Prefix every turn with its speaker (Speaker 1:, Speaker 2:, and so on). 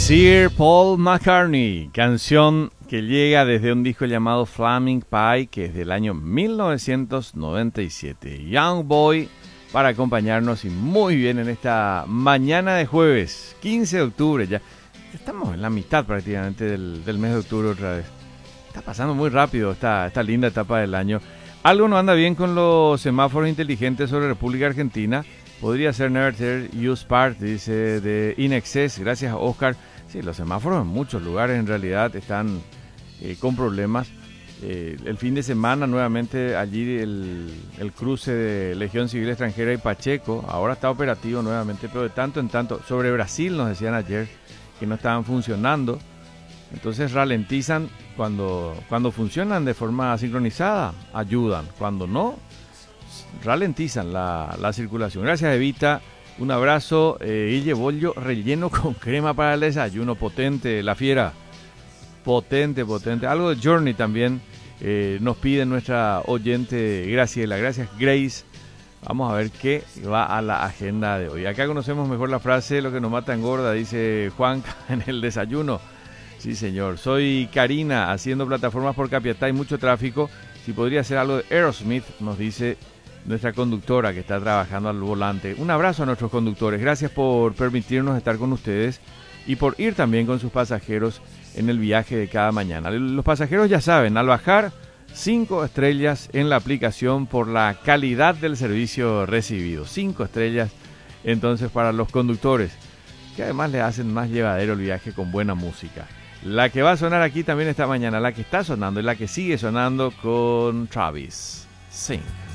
Speaker 1: Sir Paul McCartney, canción que llega desde un disco llamado Flaming Pie, que es del año 1997. Young Boy, para acompañarnos y muy bien en esta mañana de jueves, 15 de octubre. Ya estamos en la mitad prácticamente del mes de octubre otra vez. Está pasando muy rápido esta linda etapa del año. Algo no anda bien con los semáforos inteligentes sobre República Argentina. Podría ser Never Tear You Apart, dice de In Excess. Gracias a Oscar. Sí, los semáforos en muchos lugares en realidad están con problemas. El fin de semana nuevamente allí el cruce de Legión Civil Extranjera y Pacheco ahora está operativo nuevamente, pero de tanto en tanto. Sobre Brasil nos decían ayer que no estaban funcionando. Entonces ralentizan cuando funcionan de forma sincronizada, ayudan. Cuando no, ralentizan la circulación. Gracias, Evita. Un abrazo. Guille Bollo, relleno con crema para el desayuno. Potente, la fiera. Potente. Algo de Journey también nos pide nuestra oyente Graciela. Gracias, Grace. Vamos a ver qué va a la agenda de hoy. Acá conocemos mejor la frase: lo que nos mata engorda, dice Juan en el desayuno. Sí, señor. Soy Karina, haciendo plataformas por Capiatá y mucho tráfico. Si podría hacer algo de Aerosmith, nos dice nuestra conductora que está trabajando al volante. Un abrazo a nuestros conductores. Gracias por permitirnos estar con ustedes y por ir también con sus pasajeros en el viaje de cada mañana. Los pasajeros ya saben, al bajar, 5 estrellas en la aplicación por la calidad del servicio recibido. 5 estrellas entonces para los conductores, que además le hacen más llevadero el viaje con buena música. La que va a sonar aquí también esta mañana, la que está sonando y la que sigue sonando con Travis. Sing.